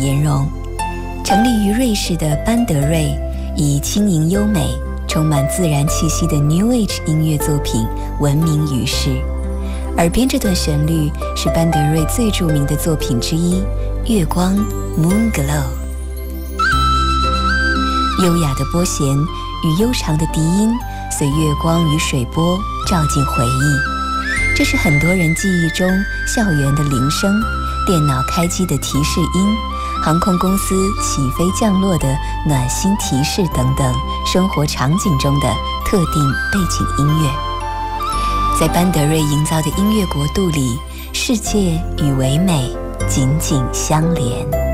颜容。成立于瑞士的班德瑞以轻盈优美、充满自然气息的 New Age 音乐作品闻名于世。耳边这段旋律是班德瑞最著名的作品之一，《月光 Moon Glow》。优雅的拨弦与悠长的笛音随月光与水波照进回忆，这是很多人记忆中校园的铃声、电脑开机的提示音、航空公司起飞降落的暖心提示等等生活场景中的特定背景音乐。在班德瑞营造的音乐国度里，世界与唯美紧紧相连。